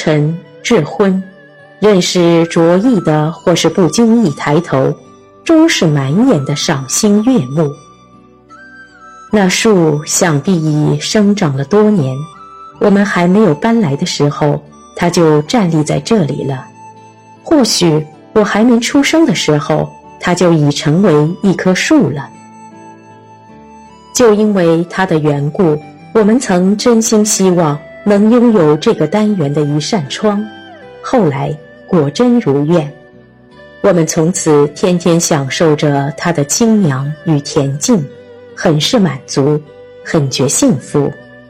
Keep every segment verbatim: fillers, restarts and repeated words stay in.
晨、至昏，认识着意的或是不经意抬头，终是满眼的赏心悦目。那树想必已生长了多年，我们还没有搬来的时候，它就站立在这里了。或许我还没出生的时候，它就已成为一棵树了。就因为它的缘故，我们曾真心希望能拥有这个单元的一扇窗，后来果真如愿。我们从此天天享受着它的清凉与恬静，很是满足，很觉幸福。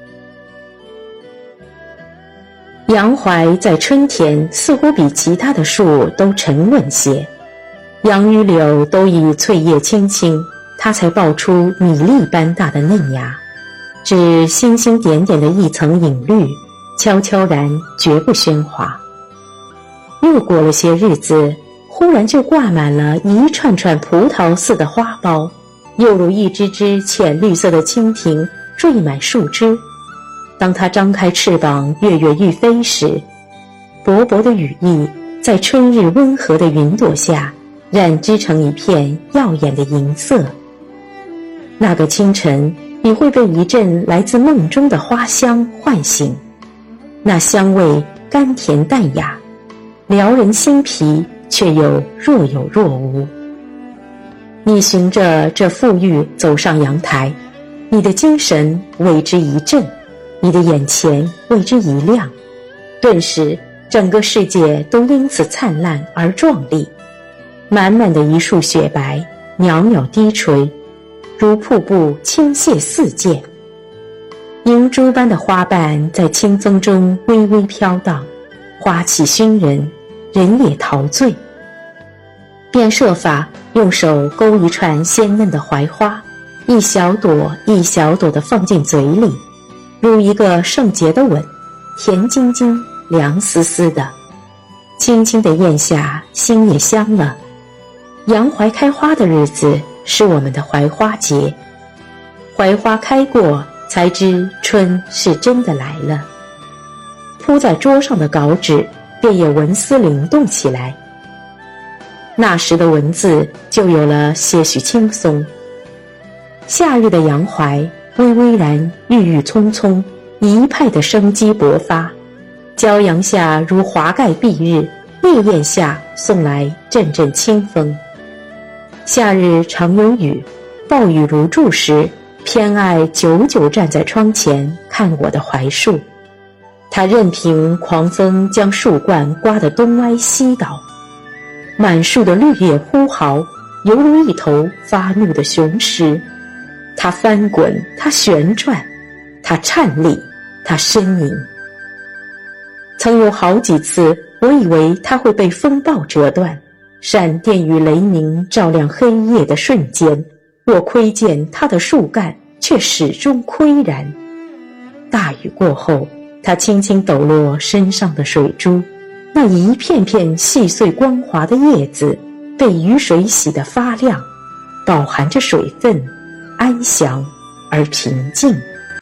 杨槐在春天似乎比其他的树都沉稳些，杨与柳都已翠叶青青，它才爆出米粒般大的嫩芽，只星星点点的一层隐绿，悄悄然绝不喧哗。又过了些日子，忽然就挂满了一串串葡萄似的花苞，又如一只只浅绿色的蜻蜓缀满树枝。当它张开翅膀跃跃欲飞时，薄薄的羽翼在春日温和的云朵下染织成一片耀眼的银色。那个清晨，你会被一阵来自梦中的花香唤醒，那香味甘甜淡雅，撩人心脾，却又若有若无。你循着这馥郁走上阳台，你的精神为之一振，你的眼前为之一亮，顿时整个世界都因此灿烂而壮丽。满满的一束雪白，袅袅低垂，如瀑布倾泻四溅。银珠般的花瓣在清风中微微飘荡，花气熏人，人也陶醉。便设法用手勾一串鲜嫩的槐花，一小朵一小朵地放进嘴里，如一个圣洁的吻，甜津津，凉丝丝的。轻轻地咽下，心也香了。杨槐开花的日子是我们的槐花节，槐花开过，才知春是真的来了。铺在桌上的稿纸便也纹丝灵动起来，那时的文字就有了些许轻松。夏日的杨槐微微然，郁郁葱葱，一派的生机勃发。骄阳下如华盖蔽日，烈焰下送来阵阵清风。夏日常有雨，暴雨如注时，偏爱久久站在窗前看我的槐树。它任凭狂风将树冠刮得东歪西倒，满树的绿叶呼号，犹如一头发怒的雄狮。它翻滚，它旋转，它颤栗，它呻吟。曾有好几次，我以为它会被风暴折断，闪电与雷鸣照亮黑夜的瞬间，我窥见它的树干却始终岿然。大雨过后，它轻轻抖落身上的水珠，那一片片细碎光滑的叶子被雨水洗得发亮，饱含着水分，安详而平静。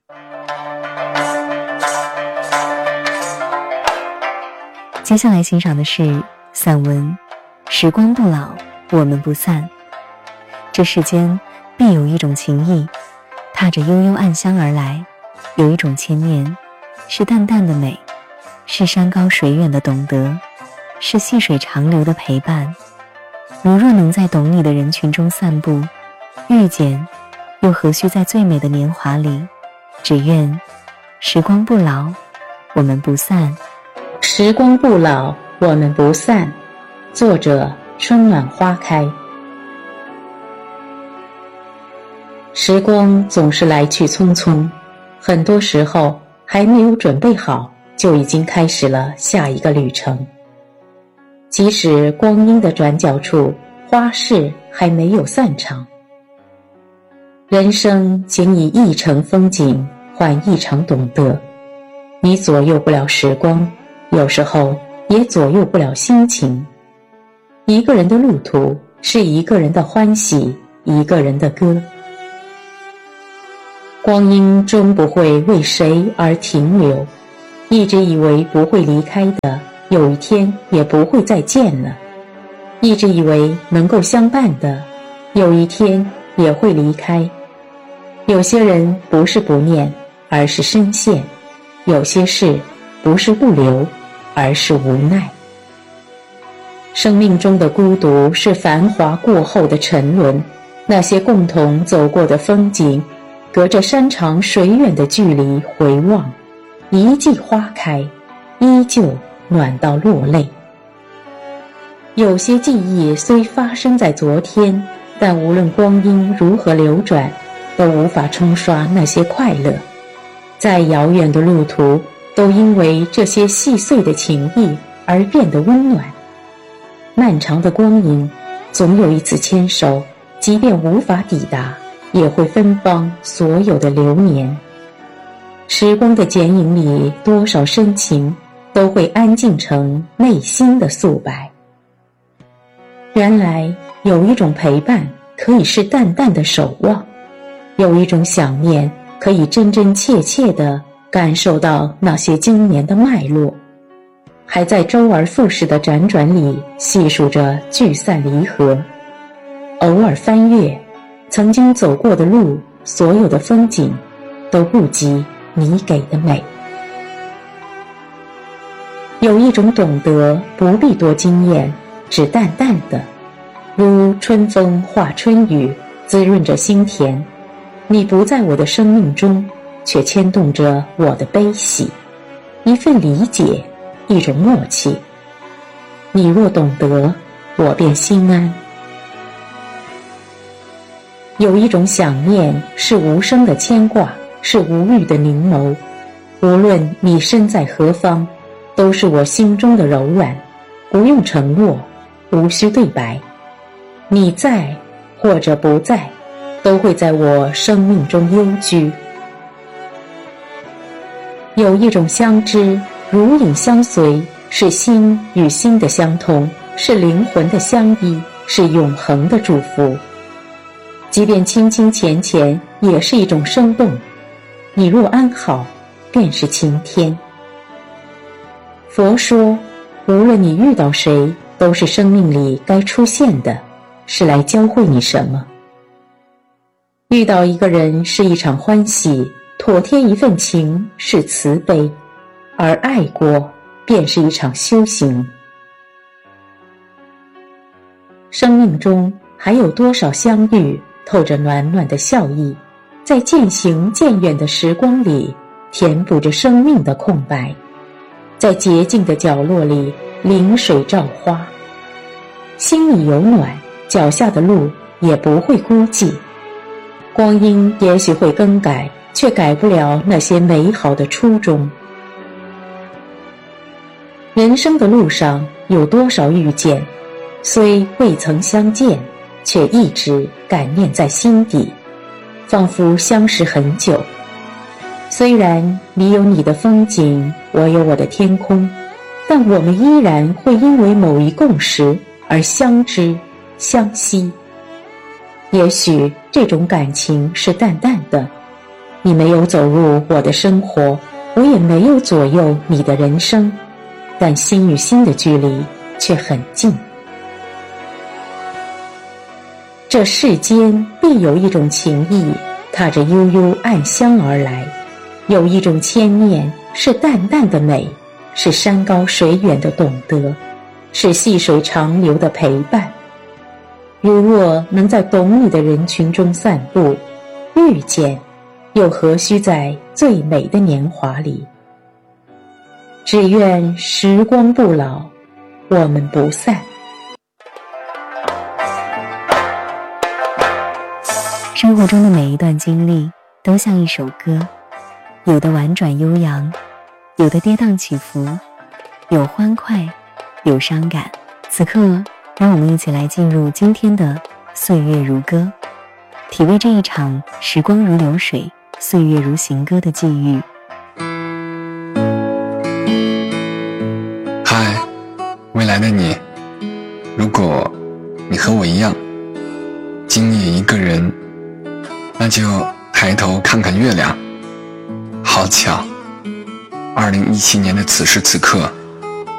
接下来欣赏的是散文《时光不老，我们不散》。这世间必有一种情谊，踏着悠悠暗香而来，有一种牵念，是淡淡的美，是山高水远的懂得，是细水长流的陪伴。如若能在懂你的人群中散步，遇见，又何须在最美的年华里？只愿时光不老，我们不散。 时光不老，我们不散。作者：春暖花开。时光总是来去匆匆，很多时候还没有准备好，就已经开始了下一个旅程。即使光阴的转角处，花事还没有散场。人生仅以一程风景换一场懂得，你左右不了时光，有时候也左右不了心情。一个人的路途是一个人的欢喜，一个人的歌。光阴终不会为谁而停留， 一直以为不会离开的，有一天也不会再见了；一直以为能够相伴的，有一天也会离开。有些人不是不念，而是深陷；有些事不是不留，而是无奈。生命中的孤独是繁华过后的沉沦，那些共同走过的风景，隔着山长水远的距离回望，一季花开，依旧暖到落泪。有些记忆虽发生在昨天，但无论光阴如何流转，都无法冲刷那些快乐。再遥远的路途，都因为这些细碎的情谊而变得温暖。漫长的光阴，总有一次牵手，即便无法抵达，也会芬芳所有的流年。时光的剪影里，多少深情都会安静成内心的素白。原来有一种陪伴可以是淡淡的守望，有一种想念可以真真切切地感受到那些经年的脉络，还在周而复始的辗转里细数着聚散离合。偶尔翻阅曾经走过的路，所有的风景都不及你给的美。有一种懂得不必多惊艳，只淡淡的，如春风化春雨，滋润着心田。你不在我的生命中，却牵动着我的悲喜。一份理解，一种默契。你若懂得，我便心安。有一种想念是无声的牵挂，是无语的凝眸。无论你身在何方，都是我心中的柔软。不用承诺，无需对白，你在或者不在，都会在我生命中幽居。有一种相知，如影相随，是心与心的相通，是灵魂的相依，是永恒的祝福。即便清清浅浅，也是一种生动。你若安好，便是晴天。佛说，无论你遇到谁，都是生命里该出现的，是来教会你什么。遇到一个人是一场欢喜，妥贴一份情是慈悲，而爱过便是一场修行。生命中还有多少相遇，透着暖暖的笑意，在渐行渐远的时光里，填补着生命的空白。在洁净的角落里，临水照花。心里有暖，脚下的路也不会孤寂。光阴也许会更改，却改不了那些美好的初衷。人生的路上有多少遇见，虽未曾相见，却一直感念在心底，仿佛相识很久。虽然你有你的风景，我有我的天空，但我们依然会因为某一共识而相知相惜。也许这种感情是淡淡的，你没有走入我的生活，我也没有左右你的人生，但心与心的距离却很近。这世间必有一种情谊，踏着悠悠暗香而来。有一种牵念是淡淡的美，是山高水远的懂得，是细水长流的陪伴。如若能在懂你的人群中散步，遇见，又何须在最美的年华里？只愿时光不老，我们不散。 生活中的每一段经历都像一首歌，有的婉转悠扬，有的跌宕起伏，有欢快，有伤感。此刻让我们一起来进入今天的岁月如歌，体味这一场时光如流水，岁月如行歌的际遇。 嗨，未来的你，如果你和我一样今夜一个人，那就抬头看看月亮。好巧， 二零一七年的此时此刻，